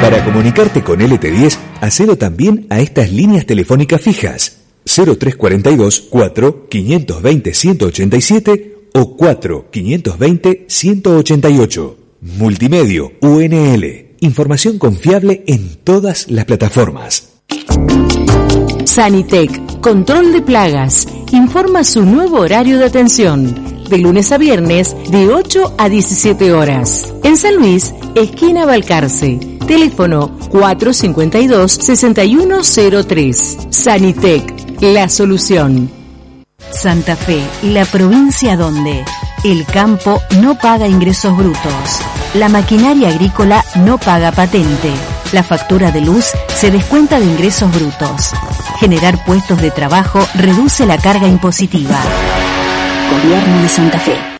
Para comunicarte con LT10, hacelo también a estas líneas telefónicas fijas: 0342 4 520 187 o 4 520 188. Multimedio UNL. Información confiable en todas las plataformas. Sanitec, control de plagas, informa su nuevo horario de atención. De lunes a viernes, de 8 a 17 horas. En San Luis, esquina Balcarce. Teléfono 452-6103. Sanitec, la solución. Santa Fe, la provincia donde el campo no paga ingresos brutos, la maquinaria agrícola no paga patente, la factura de luz se descuenta de ingresos brutos. Generar puestos de trabajo reduce la carga impositiva. Gobierno de Santa Fe.